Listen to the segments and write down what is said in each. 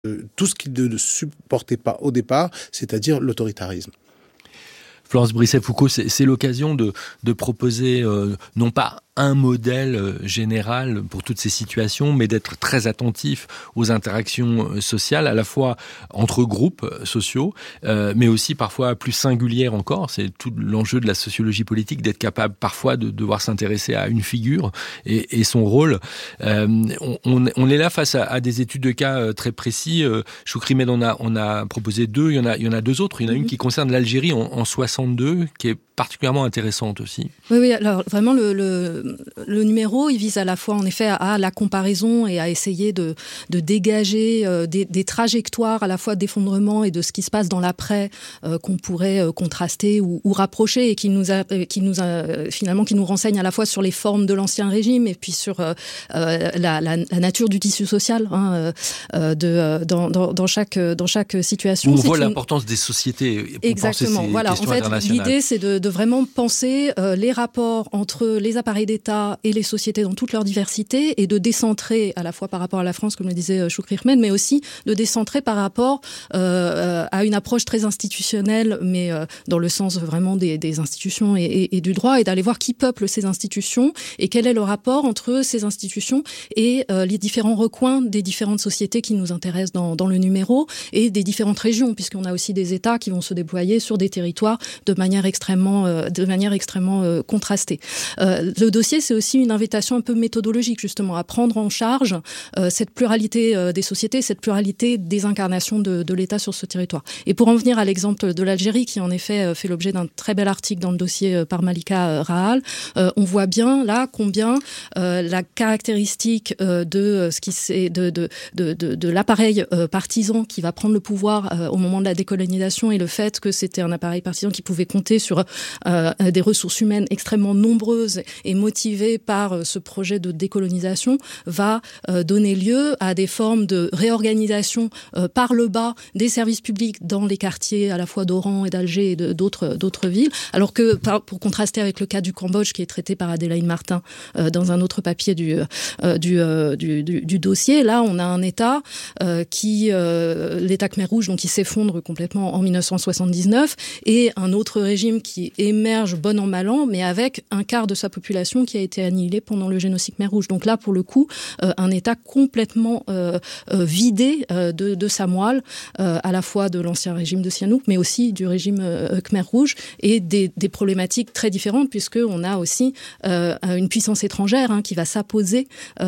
tout ce qu'il ne supportait pas au départ, c'est-à-dire l'autoritarisme. Florence Brisset-Foucault, c'est l'occasion de proposer non pas un modèle général pour toutes ces situations, mais d'être très attentif aux interactions sociales, à la fois entre groupes sociaux, mais aussi parfois plus singulières encore. C'est tout l'enjeu de la sociologie politique, d'être capable parfois de devoir s'intéresser à une figure et son rôle. On est là face à des études de cas très précis. Choukri Med, on a proposé deux, il y en a deux autres. Il y en a une qui concerne l'Algérie en 62, qui est particulièrement intéressante aussi. Oui, alors vraiment le numéro, il vise à la fois en effet à la comparaison et à essayer de dégager des trajectoires à la fois d'effondrement et de ce qui se passe dans l'après qu'on pourrait contraster ou rapprocher et qui nous renseigne à la fois sur les formes de l'ancien régime et puis sur la nature du tissu social dans chaque situation. On voit l'importance des sociétés pour exactement. Penser ces questions internationales. L'idée c'est de vraiment penser les rapports entre les appareils d'État et les sociétés dans toute leur diversité et de décentrer à la fois par rapport à la France, comme le disait Choukri Med, mais aussi de décentrer par rapport à une approche très institutionnelle, mais dans le sens vraiment des institutions et du droit, et d'aller voir qui peuple ces institutions et quel est le rapport entre ces institutions et les différents recoins des différentes sociétés qui nous intéressent dans le numéro et des différentes régions, puisqu'on a aussi des États qui vont se déployer sur des territoires de manière extrêmement contrastée. Le dossier, c'est aussi une invitation un peu méthodologique, justement, à prendre en charge cette pluralité des sociétés, cette pluralité des incarnations de l'État sur ce territoire. Et pour en venir à l'exemple de l'Algérie, qui en effet fait l'objet d'un très bel article dans le dossier par Malika Rahal, on voit bien là combien la caractéristique de l'appareil partisan qui va prendre le pouvoir au moment de la décolonisation et le fait que c'était un appareil partisan qui pouvait compter sur des ressources humaines extrêmement nombreuses et motivées par ce projet de décolonisation va donner lieu à des formes de réorganisation par le bas des services publics dans les quartiers à la fois d'Oran et d'Alger et d'autres villes, alors que pour contraster avec le cas du Cambodge qui est traité par Adélaïde Martin dans un autre papier du dossier, là on a un État l'État Khmer Rouge, donc qui s'effondre complètement en 1979, et un autre régime qui émerge bon an mal an, mais avec un quart de sa population qui a été annihilée pendant le génocide Khmer Rouge. Donc là, pour le coup, un État complètement vidé de sa moelle, à la fois de l'ancien régime de Sihanouk, mais aussi du régime Khmer Rouge, et des problématiques très différentes, puisqu'on a aussi une puissance étrangère qui va s'apposer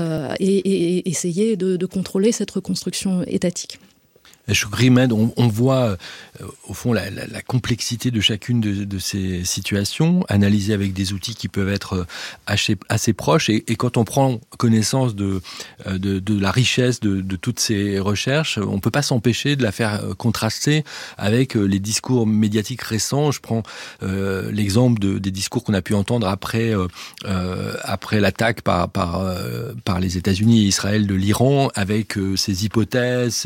et essayer de contrôler cette reconstruction étatique. Choukri Med, on voit au fond la complexité de chacune de ces situations, analysée avec des outils qui peuvent être assez proches. Et quand on prend connaissance de la richesse de toutes ces recherches, on ne peut pas s'empêcher de la faire contraster avec les discours médiatiques récents. Je prends l'exemple des discours qu'on a pu entendre après l'attaque par les États-Unis et Israël de l'Iran, avec ces hypothèses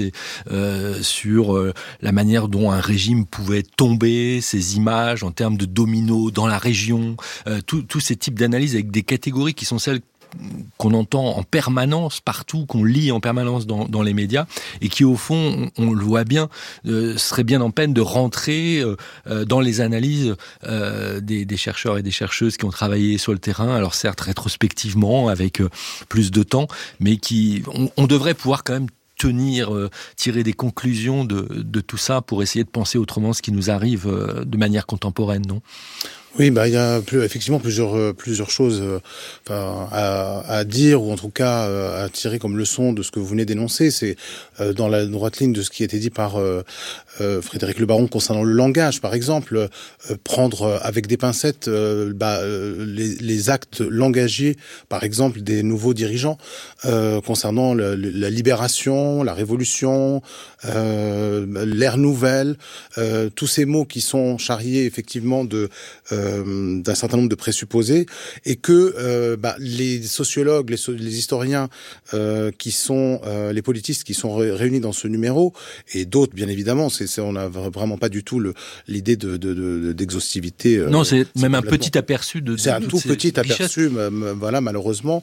sur la manière dont un régime pouvait tomber, ces images en termes de dominos dans la région, tous ces types d'analyses avec des catégories qui sont celles qu'on entend en permanence partout, qu'on lit en permanence dans les médias, et qui au fond, on le voit bien, serait bien en peine de rentrer dans les analyses des chercheurs et des chercheuses qui ont travaillé sur le terrain, alors certes rétrospectivement, avec plus de temps, mais on devrait pouvoir quand même tirer des conclusions de tout ça pour essayer de penser autrement ce qui nous arrive de manière contemporaine, non ? Oui, il y a effectivement plusieurs choses à dire, ou en tout cas à tirer comme leçon de ce que vous venez d'énoncer. C'est dans la droite ligne de ce qui a été dit par Frédéric Le Baron concernant le langage, par exemple, prendre avec des pincettes les actes langagiers, par exemple, des nouveaux dirigeants concernant la libération, la révolution, l'ère nouvelle, tous ces mots qui sont charriés effectivement d'un certain nombre de présupposés, et que les sociologues, les historiens qui sont les politistes qui sont réunis dans ce numéro, et d'autres bien évidemment, on n'a vraiment pas du tout l'idée d'exhaustivité. Non, c'est même un petit aperçu de. C'est un tout petit aperçu, voilà, malheureusement.